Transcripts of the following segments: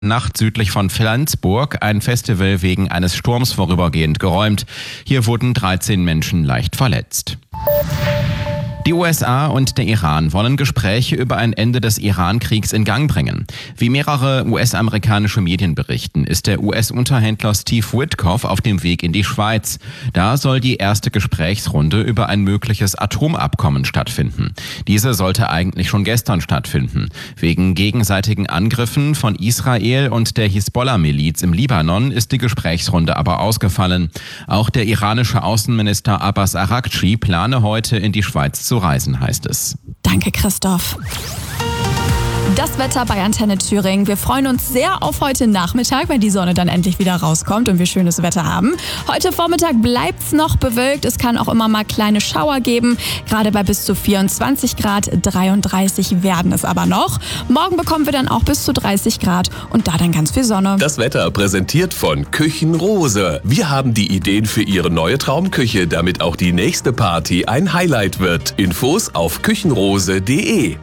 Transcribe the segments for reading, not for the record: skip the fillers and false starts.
Nacht südlich von Flensburg ein Festival wegen eines Sturms vorübergehend geräumt. Hier wurden 13 Menschen leicht verletzt. Die USA und der Iran wollen Gespräche über ein Ende des Iran-Kriegs in Gang bringen. Wie mehrere US-amerikanische Medien berichten, ist der US-Unterhändler Steve Witkoff auf dem Weg in die Schweiz. Da soll die erste Gesprächsrunde über ein mögliches Atomabkommen stattfinden. Diese sollte eigentlich schon gestern stattfinden. Wegen gegenseitigen Angriffen von Israel und der Hisbollah-Miliz im Libanon ist die Gesprächsrunde aber ausgefallen. Auch der iranische Außenminister Abbas Araghchi plane heute in die Schweiz zu reisen, heißt es. Danke, Christoph. Das Wetter bei Antenne Thüringen. Wir freuen uns sehr auf heute Nachmittag, wenn die Sonne dann endlich wieder rauskommt und wir schönes Wetter haben. Heute Vormittag bleibt's noch bewölkt. Es kann auch immer mal kleine Schauer geben. Gerade bei bis zu 24 Grad, 33 werden es aber noch. Morgen bekommen wir dann auch bis zu 30 Grad und da dann ganz viel Sonne. Das Wetter präsentiert von Küchenrose. Wir haben die Ideen für Ihre neue Traumküche, damit auch die nächste Party ein Highlight wird. Infos auf küchenrose.de.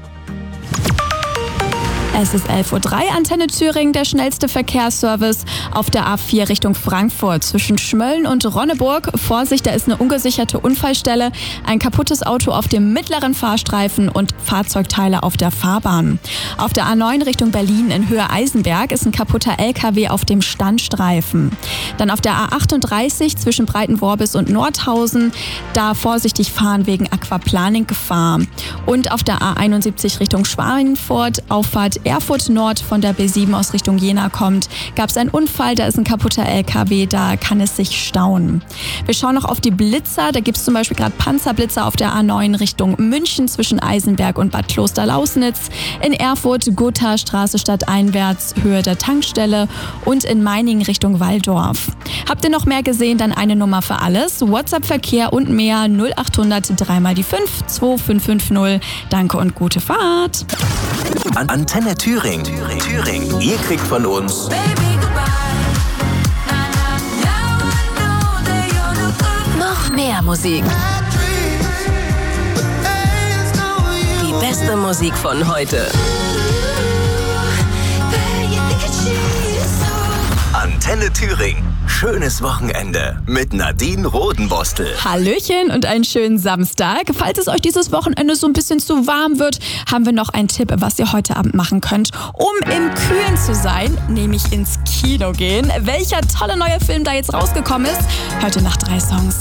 Es ist 11:03 Uhr, Antenne Thüringen, der schnellste Verkehrsservice auf der A4 Richtung Frankfurt zwischen Schmölln und Ronneburg. Vorsicht, da ist eine ungesicherte Unfallstelle, ein kaputtes Auto auf dem mittleren Fahrstreifen und Fahrzeugteile auf der Fahrbahn. Auf der A9 Richtung Berlin in Höhe Eisenberg ist ein kaputter LKW auf dem Standstreifen. Dann auf der A38 zwischen Breitenworbis und Nordhausen, da vorsichtig fahren wegen Aquaplaning-Gefahr. Und auf der A71 Richtung Schweinfurt, Auffahrt Erfurt Nord von der B7 aus Richtung Jena kommt, gab es einen Unfall, da ist ein kaputter LKW, da kann es sich stauen. Wir schauen noch auf die Blitzer, da gibt es zum Beispiel gerade Panzerblitzer auf der A9 Richtung München zwischen Eisenberg und Bad Kloster-Lausnitz, in Erfurt Gothastraße stadteinwärts Höhe der Tankstelle und in Meiningen Richtung Walldorf. Habt ihr noch mehr gesehen, dann eine Nummer für alles, WhatsApp-Verkehr und mehr 0800 3 mal die 5 2550. Danke und gute Fahrt. Antenne Thüringen. Ihr kriegt von uns noch mehr Musik. Die beste Musik von heute. Antenne Thüringen. Schönes Wochenende mit Nadine Rodenbostel. Hallöchen und einen schönen Samstag. Falls es euch dieses Wochenende so ein bisschen zu warm wird, haben wir noch einen Tipp, was ihr heute Abend machen könnt, um im Kühlen zu sein, nämlich ins Kino gehen. Welcher tolle neue Film da jetzt rausgekommen ist, hört ihr nach 3 Songs.